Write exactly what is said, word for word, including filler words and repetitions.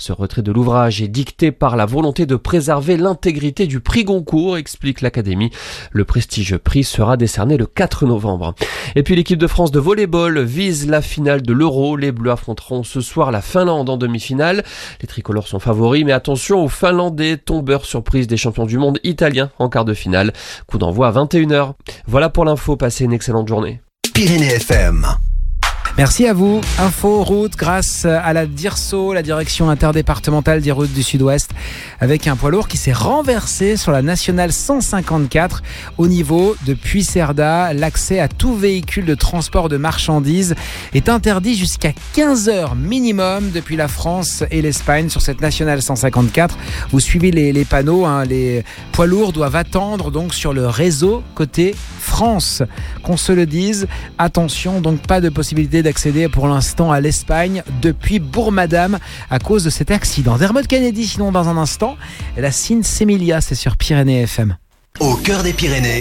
Ce retrait de l'ouvrage est dicté par la volonté de préserver l'intégrité du prix Goncourt, explique l'Académie. Le prestigieux prix sera décerné le quatre novembre. Et puis l'équipe de France de volley-ball vise la finale de l'Euro. Les Bleus affronteront ce soir la Finlande en demi-finale. Les tricolores sont favoris, mais attention aux Finlandais, tombeurs surprise des champions du monde italiens en quart de finale. Coup d'envoi à vingt et une heures. Voilà pour l'info, passez une excellente journée. Pyrénées F M. Merci à vous. Info route grâce à la DIRSO, la direction interdépartementale des routes du Sud-Ouest, avec un poids lourd qui s'est renversé sur la nationale cent cinquante-quatre au niveau de Puigcerdà. L'accès à tout véhicule de transport de marchandises est interdit jusqu'à quinze heures minimum depuis la France et l'Espagne sur cette nationale cent cinquante-quatre. Vous suivez les, les panneaux, hein, les poids lourds doivent attendre donc sur le réseau côté France. Qu'on se le dise, attention, donc pas de possibilité d'accéder pour l'instant à l'Espagne depuis Bourg-Madame à cause de cet accident. Dermot Kennedy, sinon dans un instant, la Cine Semilia, c'est sur Pyrénées F M. Au cœur des Pyrénées,